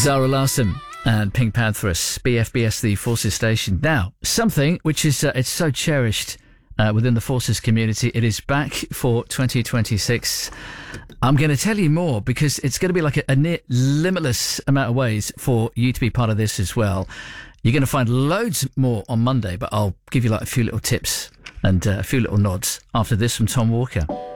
Zara Larsson and Pink Panthers, BFBS, the Forces Station. Now, something which is it's so cherished within the Forces community. It is back for 2026. I'm going to tell you more because it's going to be like a near limitless amount of ways for you to be part of this as well. You're going to find loads more on Monday, but I'll give you like a few little tips and a few little nods after this from Tom Walker.